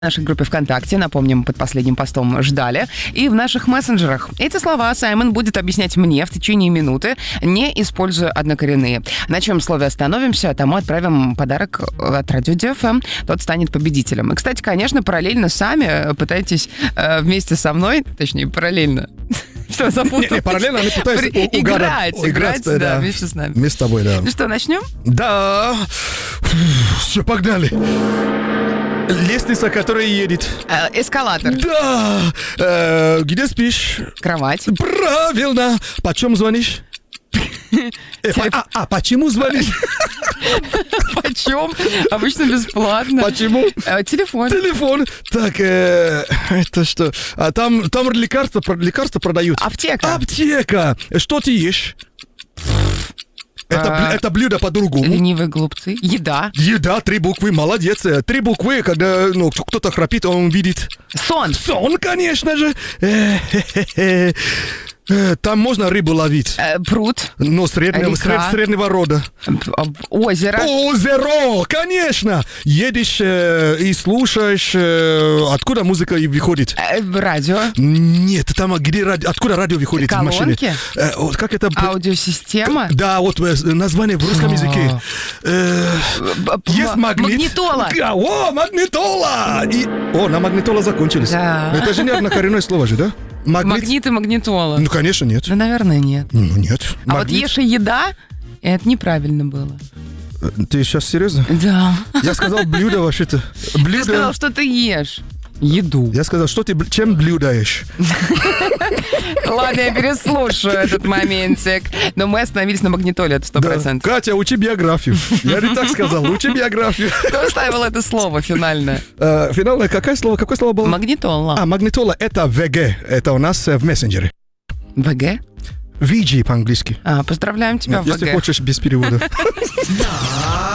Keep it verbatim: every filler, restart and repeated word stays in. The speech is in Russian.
В нашей группе ВКонтакте, напомним, под последним постом ждали, и в наших мессенджерах. Эти слова Саймон будет объяснять мне в течение минуты, не используя однокоренные. На чем слове остановимся, тому отправим подарок от Радио Ди Эф Эм. Тот станет победителем. И, кстати, конечно, параллельно сами пытайтесь э, вместе со мной, точнее, параллельно... Что, запутал? Не, не, параллельно они пытаются При... угадать. Играть, Играть, играть, да, да, вместе с нами. Вместе с тобой, да. Ну что, начнем? Да. Все, погнали. Лестница, которая едет. Э, эскалатор. Да. Э, где спишь? Кровать. Правильно. Почем звонишь? Э, по- а, а, почему звонишь? Почем? Обычно бесплатно. Почему? Э, телефон. Телефон. Так, э, это что? А там, там лекарства, про- лекарства продают. Аптека. Аптека. Что ты ешь? Это, А. блю- это блюдо по-другому. Ленивые глупцы. Еда. Еда, три буквы, молодец. Три буквы, когда ну, кто-то храпит, он видит. Сон. Сон, конечно же. Э-хе-хе-хе. Э, Там можно рыбу ловить, Э, пруд. но среднего, Река. сред- среднего рода. Э, Озеро. Озеро, конечно. Едешь э, и слушаешь, э, откуда музыка и выходит. Э, Радио. Нет, там где ради- откуда радио выходит в машине. Колонки? Э, вот как это? Аудиосистема. Да, вот э, название в русском языке. Э, Б- Есть м- магнит. Магнитола. Да, о, магнитола! И... О, на магнитола закончились. Да. Это же не однокоренное слово же, да? Магнит? Магнит и магнитола. Ну, конечно, нет. Ну, наверное, нет. Ну, нет. А вот Магнит. ешь и еда, это неправильно было. Ты сейчас серьезно? Да. Я сказал блюдо вообще-то. Ты Блюдо. сказал, что ты ешь. Еду. Я сказал, что ты бл- чем блюдаешь? Ладно, я переслушаю этот моментик. Но мы остановились на магнитоле, это сто Да. процентов. Катя, учи биографию. Я не так сказал. Учи биографию. Кто оставил это слово финальное? Э, Финальное какое слово? Какое слово было? Магнитола. А, магнитола это ви джи. Это у нас э, в мессенджере. ВГ? ви джи по-английски. А, поздравляем тебя, Если ВГ. хочешь без перевода.